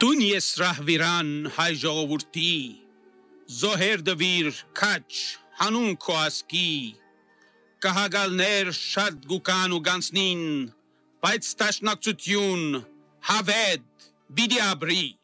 Տունես ռահվիրան հայ ժողովուրդի, զոհեր դվիր քաչ հանուն քո ասկի, կահագալներ շատ գուկան ու գանցնին, բայց տաշնակցություն հավեդ բիդի աբրի։